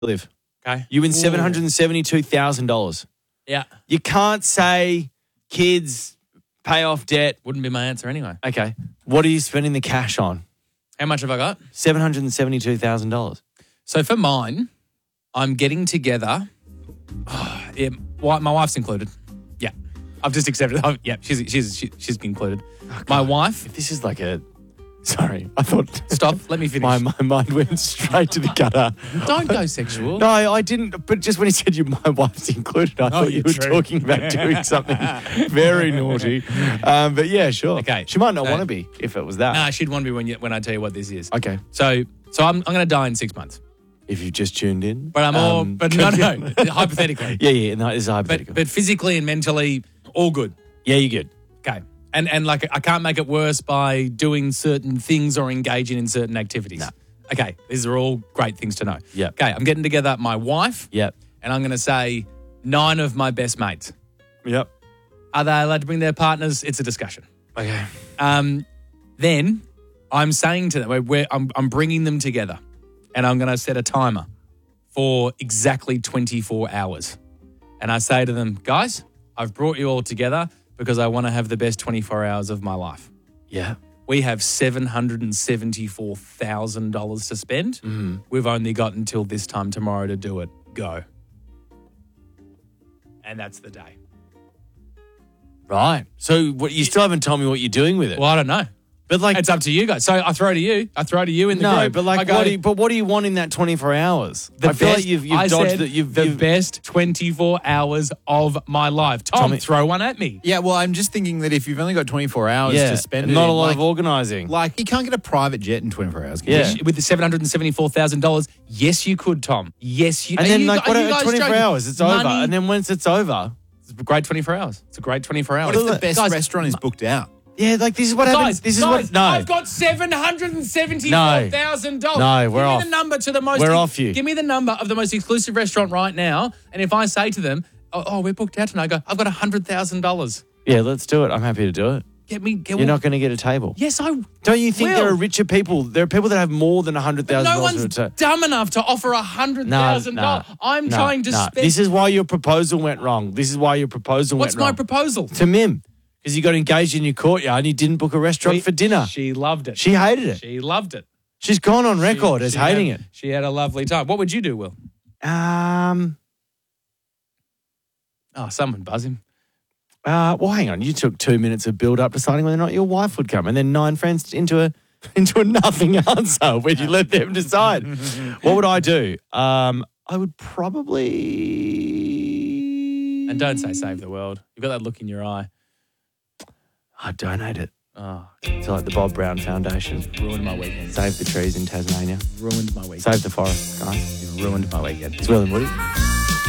live. Okay. You win $772,000. Yeah. You can't say kids, pay off debt. Wouldn't be my answer anyway. Okay. What are you spending the cash on? How much have I got? $772,000. So for mine, I'm getting together. Yeah, my wife's included. Yeah. I've just accepted. Yeah, she's included. My wife. If this is like a... Sorry, I thought... Stop, let me finish. My mind went straight to the gutter. Don't go sexual. No, I didn't. But just when he said my wife's included, I thought you were talking about doing something very naughty. But yeah, sure. Okay. She might not want to be if it was that. Nah, she'd want to be when I tell you what this is. Okay. So I'm going to die in 6 months. If you've just tuned in. But I'm all... But no, hypothetically. Yeah, no, it's hypothetical. But physically and mentally, all good. Yeah, you're good. Okay. And like, I can't make it worse by doing certain things or engaging in certain activities. No. Okay. These are all great things to know. Yeah. Okay. I'm getting together my wife. Yep. And I'm going to say 9 of my best mates. Yep. Are they allowed to bring their partners? It's a discussion. Okay. Then I'm saying to them, I'm bringing them together and I'm going to set a timer for exactly 24 hours. And I say to them, guys, I've brought you all together because I want to have the best 24 hours of my life. Yeah. We have $774,000 to spend. Mm-hmm. We've only got until this time tomorrow to do it. Go. And that's the day. Right. So what, you still haven't told me what you're doing with it. Well, I don't know. But like, It's up to you guys. So I throw to you. in the no, group. but like, I go, what do you want in that 24 hours? I feel like you've I dodged said that. You've best 24 hours of my life. Tom, Tommy. throw one at me. Yeah, well, I'm just thinking that if you've only got 24 hours to spend it not a in, lot like, of organising. Like, you can't get a private jet in 24 hours. Can Yeah. you? With the $774,000, yes, you could, Tom. Yes, you. And are then you, like, are what? you guys 24 joking? hours, it's over. Money- And then once it's over, it's a great 24 hours. It's a great 24 hours. What if the best Guys, restaurant is booked out? yeah, like this is what happens. This is what. No, I've got $774,000. No, we're off. Give me the number to the most. We're off you. Give me the number of the most exclusive restaurant right now, and if I say to them, "Oh, we're booked out tonight," I go, "I've got $100,000. yeah, let's do it. I'm happy to do it. Get me. You're not going to get a table. Yes, I. Don't you think will. there are richer people? There are people that have more than $100,000. No one's dumb enough to offer $100,000. I'm trying to spend. This is why your proposal went wrong. What's my proposal? To Mim. Because you got engaged in your courtyard and you didn't book a restaurant for dinner. She loved it. She hated it. She loved it. She's gone on record as hating it. She had a lovely time. What would you do, Will? Oh, Someone buzz him. well, hang on. You took 2 minutes of build up deciding whether or not your wife would come, and then 9 friends into a nothing answer where you let them decide. What would I do? I would probably. And don't say save the world. You've got that look in your eye. I'd donate it Oh, to like the Bob Brown Foundation. ruined my weekend. Save the trees in Tasmania. Ruined my weekend. Save the forest, guys. You ruined my weekend. It's Will and Woody.